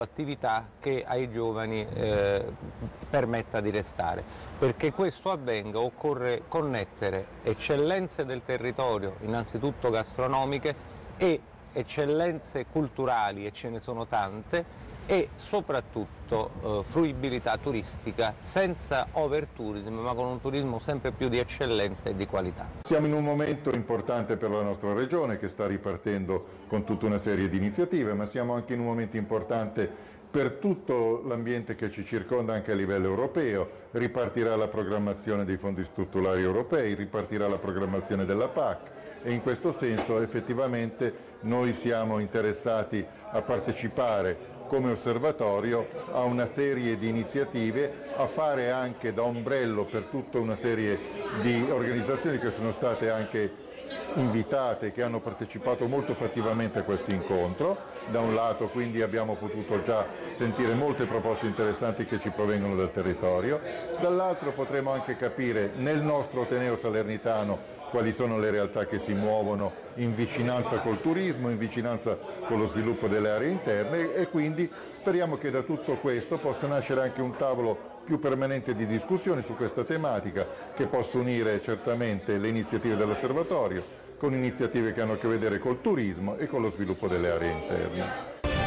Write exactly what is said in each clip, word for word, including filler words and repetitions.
attività che ai giovani eh, permetta di restare. Perché questo avvenga occorre connettere eccellenze del territorio, innanzitutto gastronomiche, e eccellenze culturali, e ce ne sono tante, e soprattutto eh, fruibilità turistica senza overtourism, ma con un turismo sempre più di eccellenza e di qualità. Siamo in un momento importante per la nostra regione che sta ripartendo con tutta una serie di iniziative, ma siamo anche in un momento importante per tutto l'ambiente che ci circonda anche a livello europeo. Ripartirà la programmazione dei fondi strutturali europei, ripartirà la programmazione della P A C e in questo senso effettivamente noi siamo interessati a partecipare come osservatorio a una serie di iniziative, a fare anche da ombrello per tutta una serie di organizzazioni che sono state anche invitate, che hanno partecipato molto fattivamente a questo incontro. Da un lato quindi abbiamo potuto già sentire molte proposte interessanti che ci provengono dal territorio, dall'altro potremo anche capire nel nostro Ateneo Salernitano quali sono le realtà che si muovono in vicinanza col turismo, in vicinanza con lo sviluppo delle aree interne, e quindi speriamo che da tutto questo possa nascere anche un tavolo più permanente di discussione su questa tematica, che possa unire certamente le iniziative dell'osservatorio con iniziative che hanno a che vedere col turismo e con lo sviluppo delle aree interne.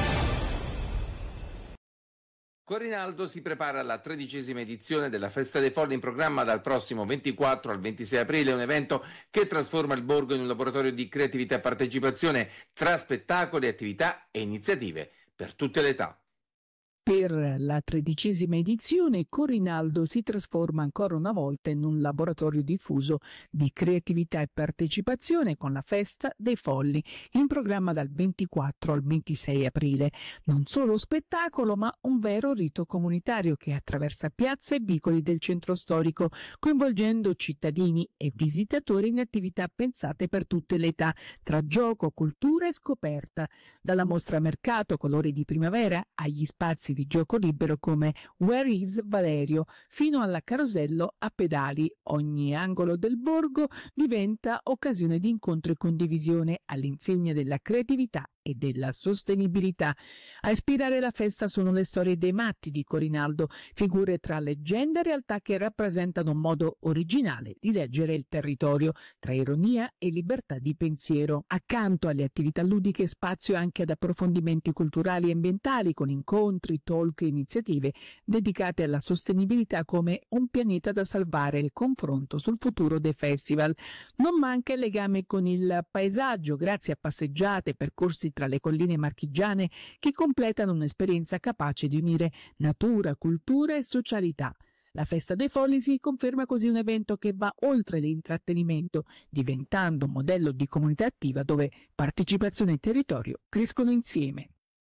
Corinaldo si prepara alla tredicesima edizione della Festa dei Folli, in programma dal prossimo ventiquattro al ventisei aprile, un evento che trasforma il borgo in un laboratorio di creatività e partecipazione tra spettacoli, attività e iniziative per tutte le età. Per la tredicesima edizione Corinaldo si trasforma ancora una volta in un laboratorio diffuso di creatività e partecipazione con la Festa dei Folli, in programma dal ventiquattro al ventisei aprile. Non solo spettacolo, ma un vero rito comunitario che attraversa piazze e vicoli del centro storico, coinvolgendo cittadini e visitatori in attività pensate per tutte le età, tra gioco, cultura e scoperta. Dalla mostra mercato Colori di Primavera agli spazi di gioco libero come Where is Valerio, fino alla carosello a pedali. Ogni angolo del borgo diventa occasione di incontro e condivisione all'insegna della creatività e della sostenibilità. A ispirare la festa sono le storie dei matti di Corinaldo, figure tra leggenda e realtà che rappresentano un modo originale di leggere il territorio, tra ironia e libertà di pensiero. Accanto alle attività ludiche, spazio anche ad approfondimenti culturali e ambientali, con incontri, talk e iniziative dedicate alla sostenibilità come un pianeta da salvare, il confronto sul futuro dei festival. Non manca il legame con il paesaggio, grazie a passeggiate, percorsi tra le colline marchigiane che completano un'esperienza capace di unire natura, cultura e socialità. La Festa dei Folli si conferma così un evento che va oltre l'intrattenimento, diventando un modello di comunità attiva dove partecipazione e territorio crescono insieme.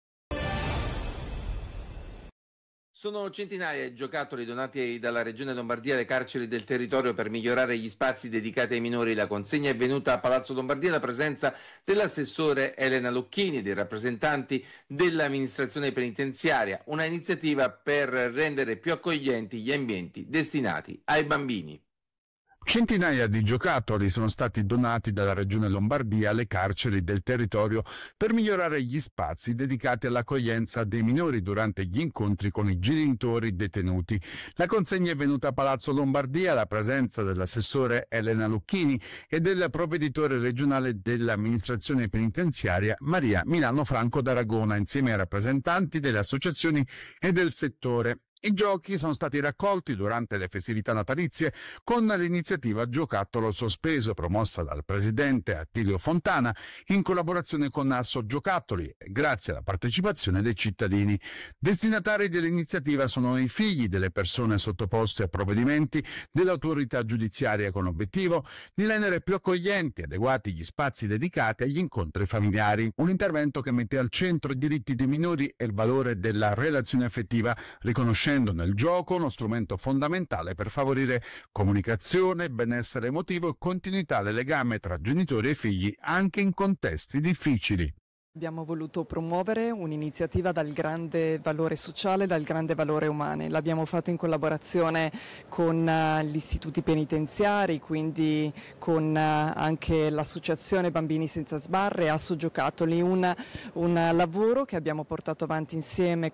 Sono centinaia i giocattoli donati dalla Regione Lombardia alle carceri del territorio per migliorare gli spazi dedicati ai minori. La consegna è venuta a Palazzo Lombardia alla presenza dell'assessore Elena Lucchini e dei rappresentanti dell'amministrazione penitenziaria, una iniziativa per rendere più accoglienti gli ambienti destinati ai bambini. Centinaia di giocattoli sono stati donati dalla Regione Lombardia alle carceri del territorio per migliorare gli spazi dedicati all'accoglienza dei minori durante gli incontri con i genitori detenuti. La consegna è venuta a Palazzo Lombardia alla presenza dell'assessore Elena Lucchini e del provveditore regionale dell'amministrazione penitenziaria Maria Milano Franco d'Aragona, insieme ai rappresentanti delle associazioni e del settore. I giochi sono stati raccolti durante le festività natalizie con l'iniziativa Giocattolo Sospeso, promossa dal presidente Attilio Fontana in collaborazione con Asso Giocattoli, grazie alla partecipazione dei cittadini. Destinatari dell'iniziativa sono i figli delle persone sottoposte a provvedimenti dell'autorità giudiziaria, con l'obiettivo di rendere più accoglienti e adeguati gli spazi dedicati agli incontri familiari. Un intervento che mette al centro i diritti dei minori e il valore della relazione affettiva, riconoscendo nel gioco uno strumento fondamentale per favorire comunicazione, benessere emotivo e continuità del legame tra genitori e figli anche in contesti difficili. Abbiamo voluto promuovere un'iniziativa dal grande valore sociale, dal grande valore umano. L'abbiamo fatto in collaborazione con uh, gli istituti penitenziari, quindi con uh, anche l'associazione Bambini Senza Sbarre, Asso Giocattoli, un, un lavoro che abbiamo portato avanti insieme